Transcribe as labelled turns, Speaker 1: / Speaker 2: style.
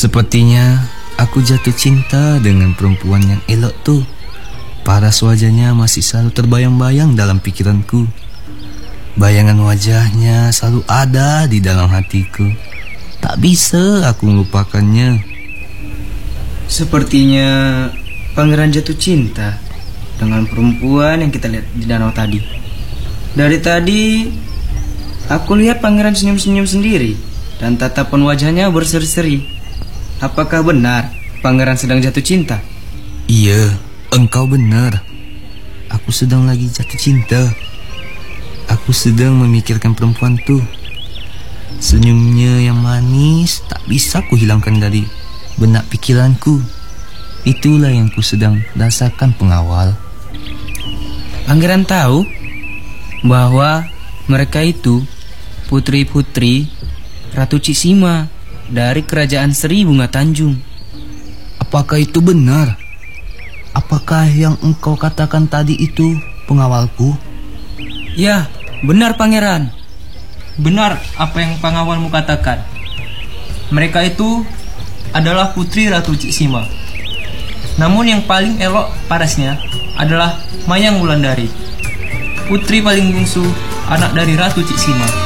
Speaker 1: Sepertinya aku jatuh cinta dengan perempuan yang elok tuh. Paras wajahnya masih selalu terbayang-bayang dalam pikiranku. Bayangan wajahnya selalu ada di dalam hatiku. Tak bisa aku melupakannya.
Speaker 2: Sepertinya pangeran jatuh cinta dengan perempuan yang kita lihat di danau tadi. Dari tadi aku lihat pangeran senyum-senyum sendiri dan tatapan wajahnya berseri-seri. Apakah benar pangeran sedang jatuh cinta?
Speaker 1: Iya, engkau benar. Aku sedang lagi jatuh cinta. Aku sedang memikirkan perempuan tuh. Senyumnya yang manis tak bisa kuhilangkan dari benak pikiranku. Itulah yang ku sedang rasakan pengawal.
Speaker 2: Pangeran tahu bahwa mereka itu putri-putri Ratu Cisima dari kerajaan Seri Bunga Tanjung.
Speaker 1: Apakah itu benar? Apakah yang engkau katakan tadi itu pengawalku?
Speaker 2: Ya, benar pangeran. Benar apa yang pengawalmu katakan. Mereka itu adalah putri Ratu Cisima. Namun yang paling elok parasnya adalah Mayang Wulandari, putri paling bungsu anak dari Ratu Cisima.